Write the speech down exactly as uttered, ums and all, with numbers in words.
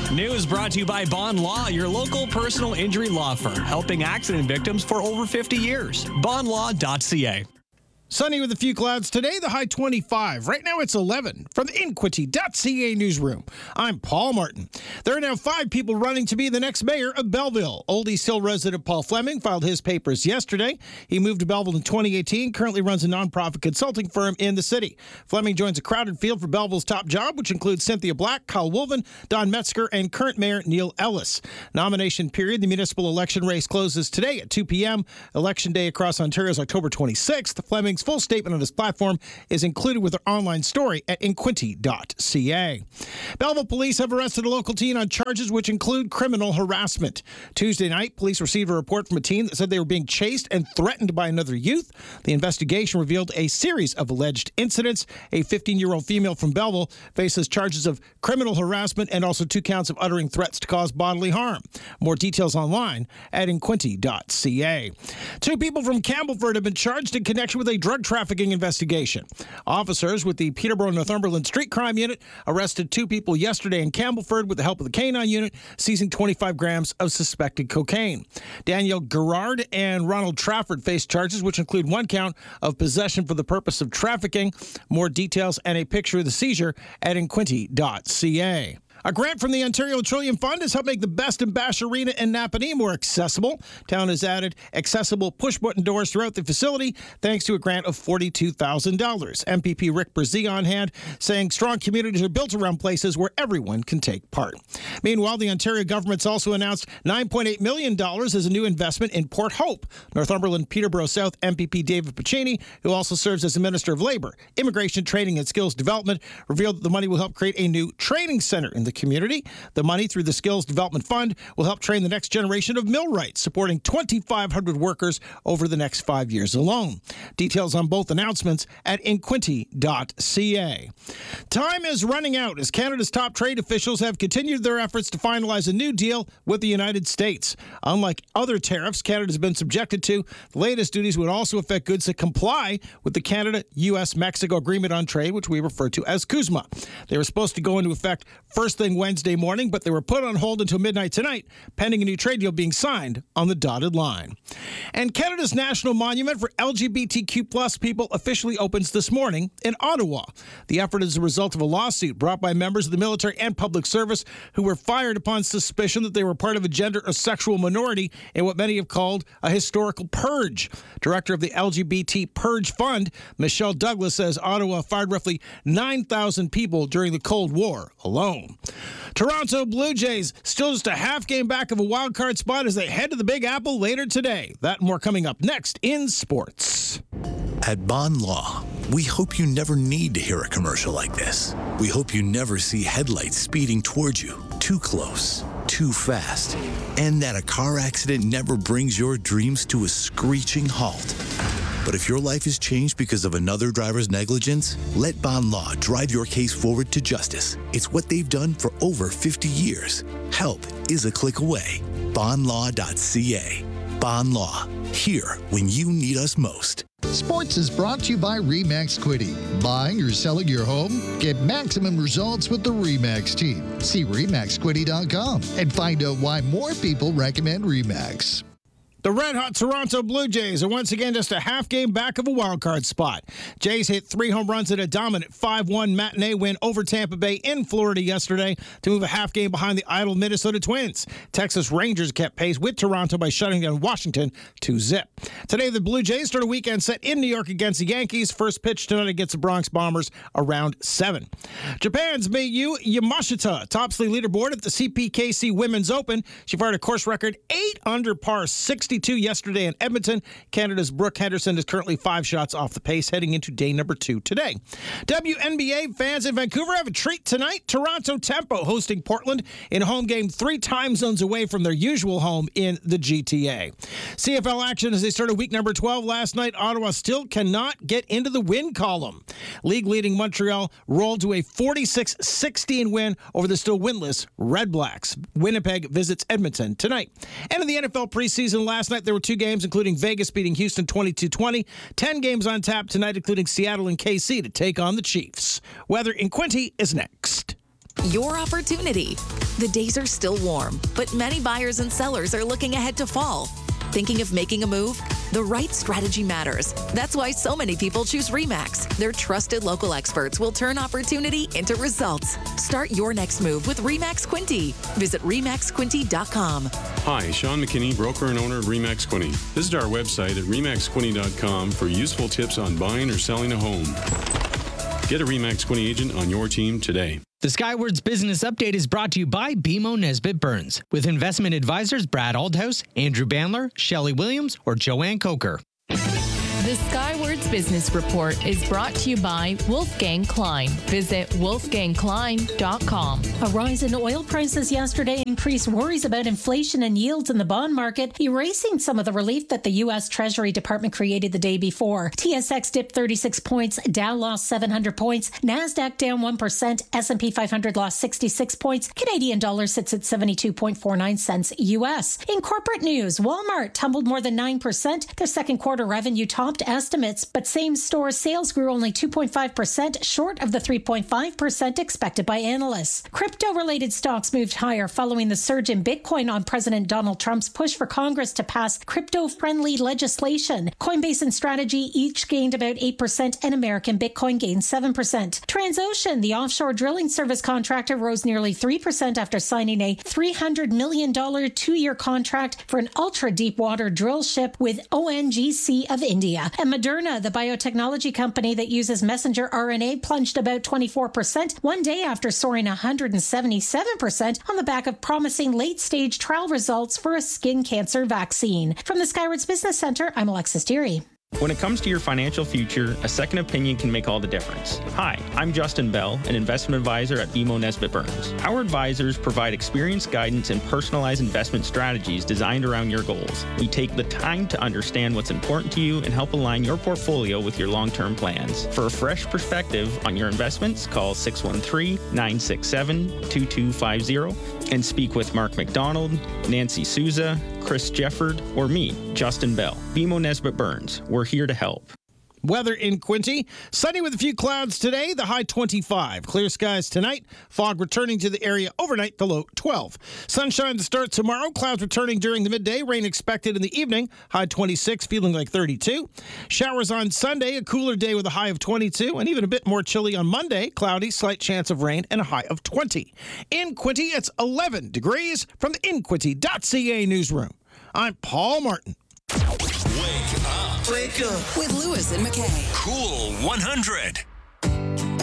News brought to you by Bond Law, your local personal injury law firm, helping accident victims for over fifty years. bond law dot c a. Sunny with a few clouds today, the high twenty-five. Right now it's eleven. From the Inquity dot c a newsroom, I'm Paul Martin. There are now five people running to be the next mayor of Belleville. Old East Hill resident Paul Fleming filed his papers yesterday. He moved to Belleville in twenty eighteen, currently runs a nonprofit consulting firm in the city. Fleming joins a crowded field for Belleville's top job, which includes Cynthia Black, Kyle Wolven, Don Metzger, and current mayor Neil Ellis. Nomination period, the municipal election race closes today at two p.m. Election day across Ontario is October twenty-sixth. Fleming full statement on his platform is included with our online story at inquity dot c a. Belleville police have arrested a local teen on charges which include criminal harassment. Tuesday night, police received a report from a teen that said they were being chased and threatened by another youth. The investigation revealed a series of alleged incidents. A fifteen-year-old female from Belleville faces charges of criminal harassment and also two counts of uttering threats to cause bodily harm. More details online at inquity dot c a. Two people from Campbellford have been charged in connection with a drug trafficking investigation. Officers with the Peterborough Northumberland Street Crime Unit arrested two people yesterday in Campbellford with the help of the K nine Unit, seizing twenty-five grams of suspected cocaine. Daniel Gerard and Ronald Trafford face charges which include one count of possession for the purpose of trafficking. More details and a picture of the seizure at inquity dot c a. A grant from the Ontario Trillium Fund has helped make the Best in Bash Arena in Napanee more accessible. Town has added accessible push-button doors throughout the facility thanks to a grant of forty-two thousand dollars. M P P Rick Brzee on hand, saying strong communities are built around places where everyone can take part. Meanwhile, the Ontario government's also announced nine point eight million dollars as a new investment in Port Hope. Northumberland Peterborough South M P P David Piccini, who also serves as the Minister of Labour, Immigration, Training and Skills Development, revealed that the money will help create a new training centre in the community. The money through the Skills Development Fund will help train the next generation of millwrights, supporting twenty-five hundred workers over the next five years alone. Details on both announcements at inquity dot c a. Time is running out as Canada's top trade officials have continued their efforts to finalize a new deal with the United States. Unlike other tariffs Canada has been subjected to, the latest duties would also affect goods that comply with the Canada-U S Mexico Agreement on Trade, which we refer to as CUSMA. They were supposed to go into effect first thing Wednesday morning, but they were put on hold until midnight tonight, pending a new trade deal being signed on the dotted line. And Canada's National Monument for L G B T Q plus people officially opens this morning in Ottawa. The effort is a result of a lawsuit brought by members of the military and public service who were fired upon suspicion that they were part of a gender or sexual minority in what many have called a historical purge. Director of the L G B T Purge Fund, Michelle Douglas, says Ottawa fired roughly nine thousand people during the Cold War alone. Toronto Blue Jays still just a half game back of a wild card spot as they head to the Big Apple later today. That and more coming up next in sports. At Bond Law, we hope you never need to hear a commercial like this. We hope you never see headlights speeding towards you, too close, too fast, and that a car accident never brings your dreams to a screeching halt. But if your life is changed because of another driver's negligence, let Bond Law drive your case forward to justice. It's what they've done for over fifty years. Help is a click away. bond law dot c a. Bond Law, here when you need us most. Sports is brought to you by RE/MAX Quiddy. Buying or selling your home? Get maximum results with the RE/MAX team. See re max quiddy dot com and find out why more people recommend RE/MAX. The red-hot Toronto Blue Jays are once again just a half game back of a wild-card spot. Jays hit three home runs in a dominant five one matinee win over Tampa Bay in Florida yesterday to move a half game behind the idle Minnesota Twins. Texas Rangers kept pace with Toronto by shutting down Washington two zip. Today, the Blue Jays start a weekend set in New York against the Yankees. First pitch tonight against the Bronx Bombers around seven. Japan's Mayu Yamashita tops the leaderboard at the C P K C Women's Open. She fired a course record eight under par sixty-two yesterday in Edmonton. Canada's Brooke Henderson is currently five shots off the pace heading into day number two today. W N B A fans in Vancouver have a treat tonight. Toronto Tempo hosting Portland in a home game three time zones away from their usual home in the G T A. C F L action as they started week number twelve last night. Ottawa still cannot get into the win column. League-leading Montreal rolled to a forty-six sixteen win over the still winless Red Blacks. Winnipeg visits Edmonton tonight. And in the N F L preseason last night, there were two games, including Vegas beating Houston twenty-two twenty. Ten games on tap tonight, including Seattle and K C to take on the Chiefs. Weather in Quinty is next. your opportunity. The days are still warm, but many buyers and sellers are looking ahead to fall. Thinking of making a move? The right strategy matters. That's why so many people choose RE/MAX. Their trusted local experts will turn opportunity into results. Start your next move with RE/MAX Quinte. Visit remax quinte dot com. Hi, Sean McKinney, broker and owner of RE/MAX Quinte. Visit our website at remax quinte dot com for useful tips on buying or selling a home. Get a RE/MAX Quinte agent on your team today. The Skywards Business Update is brought to you by B M O Nesbitt Burns, with investment advisors Brad Aldhouse, Andrew Bandler, Shelley Williams, or Joanne Coker. The Skywards Business Report is brought to you by Wolfgang Klein. Visit wolfgang klein dot com. A rise in oil prices yesterday increased worries about inflation and yields in the bond market, erasing some of the relief that the U S Treasury Department created the day before. T S X dipped thirty-six points, Dow lost seven hundred points, NASDAQ down one percent, S and P five hundred lost sixty-six points, Canadian dollar sits at seventy-two point four nine cents U S. In corporate news, Walmart tumbled more than nine percent. Their second quarter revenue topped estimates, but same-store sales grew only two point five percent, short of the three point five percent expected by analysts. Crypto-related stocks moved higher following the surge in Bitcoin on President Donald Trump's push for Congress to pass crypto-friendly legislation. Coinbase and Strategy each gained about eight percent, and American Bitcoin gained seven percent. Transocean, the offshore drilling service contractor, rose nearly three percent after signing a three hundred million dollars two-year contract for an ultra-deepwater drill ship with O N G C of India. And Moderna, the biotechnology company that uses messenger R N A, plunged about twenty-four percent one day after soaring one hundred seventy-seven percent on the back of promising late-stage trial results for a skin cancer vaccine. From the Skywards Business Center, I'm Alexis Deary. When it comes to your financial future, a second opinion can make all the difference. Hi, I'm Justin Bell, an investment advisor at B M O Nesbitt Burns. Our advisors provide experienced guidance and personalized investment strategies designed around your goals. We take the time to understand what's important to you and help align your portfolio with your long-term plans. For a fresh perspective on your investments, call six one three, nine six seven, two two five zero and speak with Mark McDonald, Nancy Souza, Chris Jefford, or me, Justin Bell. B M O Nesbitt Burns. We're here to help. Weather in Quinte. Sunny with a few clouds today, the high twenty-five. Clear skies tonight. Fog returning to the area overnight, the low twelve. Sunshine to start tomorrow. Clouds returning during the midday. Rain expected in the evening. High twenty-six, feeling like thirty-two. Showers on Sunday. A cooler day with a high of twenty-two. And even a bit more chilly on Monday. Cloudy, slight chance of rain, and a high of twenty. In Quinte, it's eleven degrees from the in quinte dot c a newsroom. I'm Paul Martin. Wake up. Wake up with Lewis and McKay. Cool one hundred.